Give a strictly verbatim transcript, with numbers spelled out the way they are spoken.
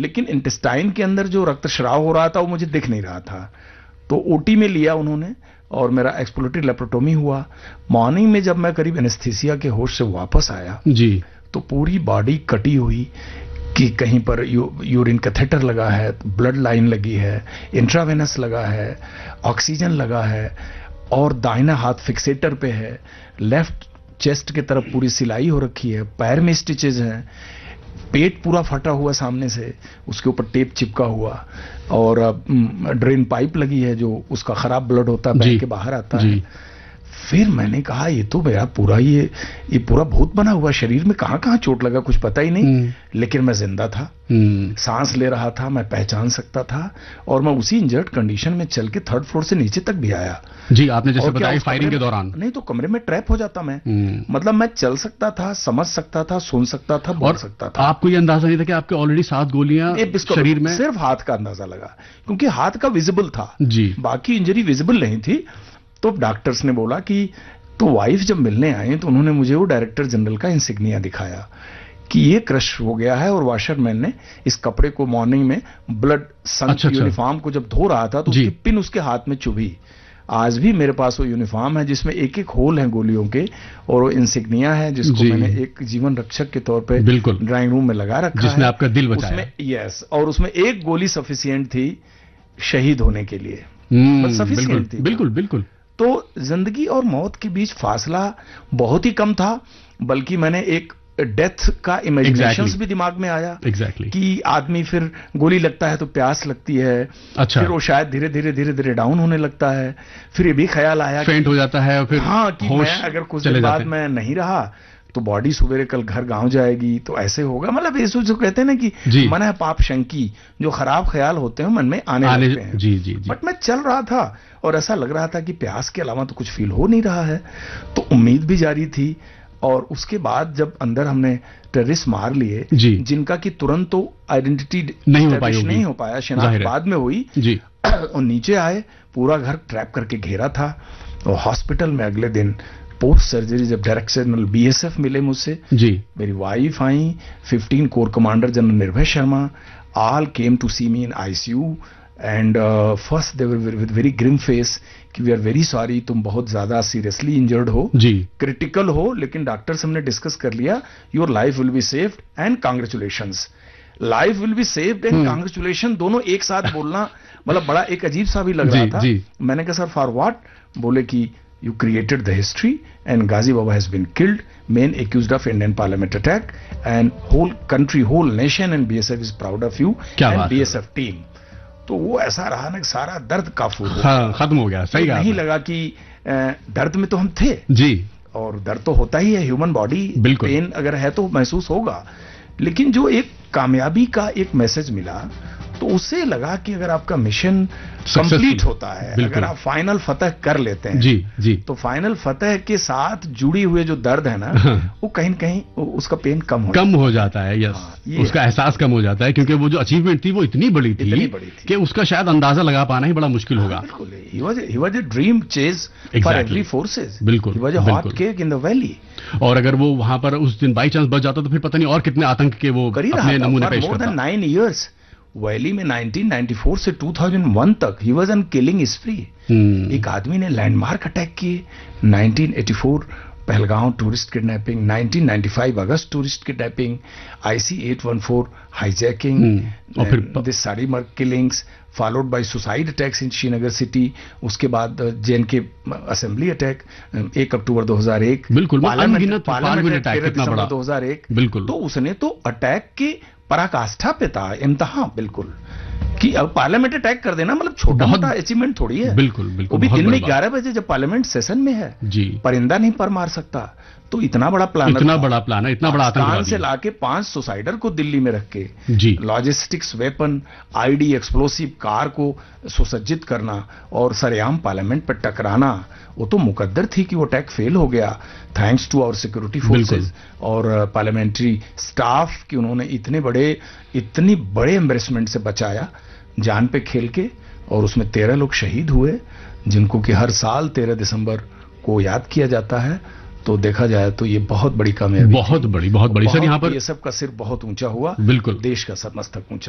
लेकिन इंटेस्टाइन के अंदर जो रक्तस्राव हो रहा था वो मुझे दिख नहीं रहा था। तो ओटी में लिया उन्होंने और मेरा एक्सप्लोरेटरी लेप्रोटोमी हुआ। मॉर्निंग में जब मैं करीब एनेस्थीसिया के होश से वापस आया जी, तो पूरी बॉडी कटी हुई कि कहीं पर यू, यूरिन कैथेटर लगा है, ब्लड लाइन लगी है, इंट्रावेनस लगा है, ऑक्सीजन लगा है और दाहिना हाथ फिक्सेटर पे है, लेफ्ट चेस्ट की तरफ पूरी सिलाई हो रखी है, पैर में स्टिचेज हैं, पेट पूरा फटा हुआ सामने से, उसके ऊपर टेप चिपका हुआ और ड्रेन पाइप लगी है जो उसका खराब ब्लड होता है बह के बाहर आता है। फिर मैंने कहा ये तो मेरा पूरा ये ये पूरा भूत बना हुआ, शरीर में कहां कहां चोट लगा कुछ पता ही नहीं, लेकिन मैं जिंदा था, सांस ले रहा था, मैं पहचान सकता था और मैं उसी इंजर्ड कंडीशन में चल के थर्ड फ्लोर से नीचे तक भी आया। जी, आपने जैसे बताया फायरिंग के दौरान। नहीं तो कमरे में ट्रैप हो जाता मैं, मतलब मैं चल सकता था, समझ सकता था, सुन सकता था, बोल सकता था। आपको ये अंदाजा नहीं था कि आपके ऑलरेडी सात गोलियां शरीर में? सिर्फ हाथ का अंदाजा लगा क्योंकि हाथ का विजिबल था जी, बाकी इंजरी विजिबल नहीं थी। तो डॉक्टर्स ने बोला कि तो वाइफ जब मिलने आए तो उन्होंने मुझे वो डायरेक्टर जनरल का इंसिग्निया दिखाया कि ये क्रश हो गया है और वॉशरमैन ने इस कपड़े को मॉर्निंग में ब्लड सन अच्छा, यूनिफॉर्म को जब धो रहा था तो उसकी पिन उसके हाथ में चुभी। आज भी मेरे पास वो यूनिफॉर्म है जिसमें एक एक होल है गोलियों के और वो इंसिग्निया है जिसको मैंने एक जीवन रक्षक के तौर पे ड्राइंग रूम में लगा रखा जिसने है, आपका दिल बचाया। उसमें यस, और उसमें एक गोली सफिशिएंट थी शहीद होने के लिए, सफिशिएंट थी। बिल्कुल बिल्कुल। तो जिंदगी और मौत के बीच फासला बहुत ही कम था, बल्कि मैंने एक डेथ का इमेजिनेशंस exactly. भी दिमाग में आया exactly. कि आदमी फिर गोली लगता है तो प्यास लगती है, अच्छा, फिर वो शायद धीरे धीरे धीरे धीरे डाउन होने लगता है। फिर ये भी ख्याल आया फेंट हो जाता है और फिर हाँ कि मैं अगर कुछ दिन बाद मैं नहीं रहा तो बॉडी सवेरे कल घर गांव जाएगी तो ऐसे होगा। मतलब ये जो कहते हैं ना कि मन है पाप शंकी, जो खराब ख्याल होते हैं मन में आने, आने लगते हैं। जी, जी, जी। बट मैं चल रहा था और ऐसा लग रहा था कि प्यास के अलावा तो कुछ फील हो नहीं रहा है, तो उम्मीद भी जारी थी। और उसके बाद जब अंदर हमने टेररिस्ट मार लिए जिनका कि तुरंत तो आइडेंटिटी नहीं हो पाई नहीं हो पाया, शिनाख्त बाद में हुई जी। और नीचे आए, पूरा घर ट्रैप करके घेरा था और हॉस्पिटल में अगले दिन पोस्ट सर्जरी जब डायरेक्टर जनरल बीएसएफ मिले मुझसे जी, मेरी वाइफ आई, फिफ्टीन कोर कमांडर जनरल निर्भय Sharma, all came to C me in ICU and first they were with very Grimm face कि वी आर वेरी सॉरी, तुम बहुत ज्यादा सीरियसली इंजर्ड हो जी, क्रिटिकल हो, लेकिन डॉक्टर से हमने डिस्कस कर लिया, your life will be saved and congratulations. Life will be saved and congratulation दोनों एक साथ बोलना मतलब बड़ा एक अजीब सा भी लग रहा था। जी. मैंने कहा सर फॉर व्हाट? बोले कि you created the history and Ghazi Baba has been killed, main accused of Indian parliament attack, and whole country, whole nation and B S F is proud of you and B S F team। तो वो ऐसा रहा ना सारा दर्द काफूर हो हाँ, खत्म हो गया। सही तो नहीं लगा कि दर्द में तो हम थे जी, और दर्द तो होता ही है, ह्यूमन बॉडी पेन अगर है तो महसूस होगा, लेकिन जो एक कामयाबी का एक मैसेज मिला तो उससे लगा कि अगर आपका मिशन कंप्लीट होता है, अगर आप फाइनल फतह कर लेते हैं जी जी, तो फाइनल फतह के साथ जुड़ी हुए जो दर्द है ना वो कहीं न कहीं उसका पेन कम हो कम हो जाता है। यस, उसका एहसास कम हो जाता है क्योंकि वो जो अचीवमेंट थी वो इतनी बड़ी थी, इतनी बड़ी थी कि उसका शायद अंदाजा लगा पाना ही बड़ा मुश्किल होगा। बिल्कुल, he was he was a dream chase for every forces. बिल्कुल, he was a hot cake in the valley. और अगर वो वहां पर उस दिन बाई चांस बच जाता तो फिर पता नहीं और कितने आतंक के वो अपने नमूने पेश करता। More than nine years valley में नाइनटीन नाइंटी फोर से टू थाउजेंड वन तक ही वाज ऑन किलिंग स्प्री। एक आदमी ने लैंडमार्क अटैक किए, nineteen eighty four Pahalgam tourist kidnapping, nineteen ninety five August tourist kidnapping, IC eight one four hijacking और फिर this सारीमर्ग killings followed by suicide attacks in Srinagar city. उसके बाद JNK assembly attack एक अक्टूबर दो हज़ार एक, बिल्कुल पार्लियामेंट अटैक कितना बड़ा दो हज़ार एक। बिल्कुल, तो उसने तो अटैक के पराकाष्ठा पे था, इम्तिहान बिल्कुल कि अब पार्लियामेंट अटैक कर देना मतलब छोटा मोटा अचीवमेंट थोड़ी है। बिल्कुल बिल्कुल, वो भी दिन में ग्यारह बजे जब पार्लियामेंट सेशन में है जी, परिंदा नहीं पर मार सकता। तो इतना बड़ा प्लान, इतना बड़ा प्लान है, इतना बड़ा आतंकवादी से लाके पांच सुसाइडर को दिल्ली में रख के जी, logistics weapon, ID, explosive car को सुसज्जित करना और सरेआम पार्लियामेंट पर टकराना, वो तो मुकद्दर थी कि वो अटैक फेल हो गया thanks to our security forces और पार्लियामेंट्री स्टाफ कि उन्होंने इतने बड़े इतनी बड़े एम्बेरसमेंट से बचाया जान पे खेल के। और उसमें तेरह लोग शहीद हुए जिनको कि हर साल तेरह दिसंबर को याद किया जाता है। तो देखा जाए तो ये बहुत बड़ी कामयाबी, बहुत बड़ी बहुत बड़ी सर। यहाँ पर ये सब का सिर बहुत ऊंचा हुआ, बिल्कुल, देश का सर मस्तक ऊंचा।